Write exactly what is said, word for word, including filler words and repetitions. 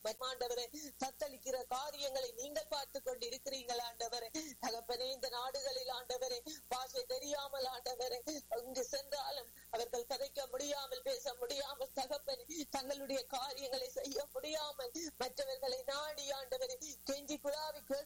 ஆண்டவரே தத்தளிக்கிற காரியங்களை நீங்கள் பார்த்து கொண்டு இருக்கிறீர்கள் ஆண்டவரே. தகப்பனே, இந்த நாடுகளில் ஆண்டவரே பாஷை தெரியாமல் ஆண்டவரே அங்கு சென்றாலும் அவர்கள் கதைக்க முடியாமல், பேச முடியாமல், தகப்பனே தங்களுடைய காரியங்களை செய்ய முடியாமல் மற்றவர்களை நாடி ஆண்டவரே கெஞ்சி குழாவி